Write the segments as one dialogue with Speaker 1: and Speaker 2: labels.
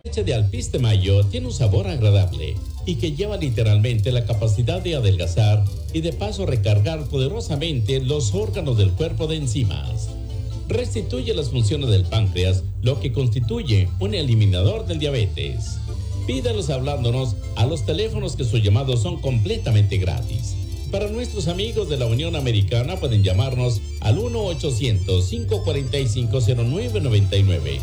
Speaker 1: leche de Alpiste Mayo tiene un sabor agradable y que lleva literalmente la capacidad de adelgazar y de paso recargar poderosamente los órganos del cuerpo de enzimas. Restituye las funciones del páncreas, lo que constituye un eliminador del diabetes. Pídalos hablándonos a los teléfonos que sus llamados son completamente gratis. Para nuestros amigos de la Unión Americana pueden llamarnos al 1-800-545-0999.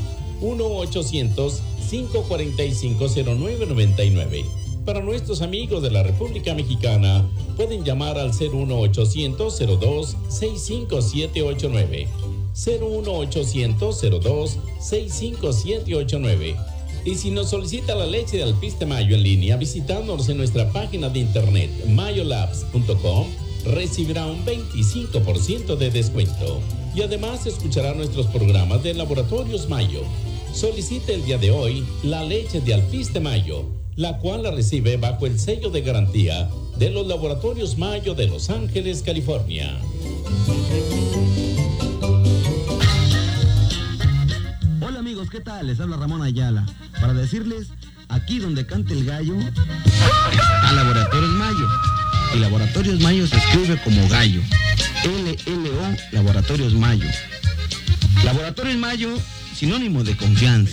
Speaker 1: 1-800-545-0999. Para nuestros amigos de la República Mexicana pueden llamar al 01800-02-65789. 01800-02-65789. Y si nos solicita la leche de Alpiste Mayo en línea visitándonos en nuestra página de internet mayolabs.com, recibirá un 25% de descuento. Y además escuchará nuestros programas de Laboratorios Mayo. Solicite el día de hoy la leche de Alpiste Mayo, la cual la recibe bajo el sello de garantía de los Laboratorios Mayo de Los Ángeles, California.
Speaker 2: Hola amigos, ¿qué tal? Les habla Ramón Ayala para decirles, aquí donde canta el gallo, a Laboratorios Mayo. Y Laboratorios Mayo se escribe como gallo. LLO Laboratorios Mayo. Laboratorios Mayo, sinónimo de confianza.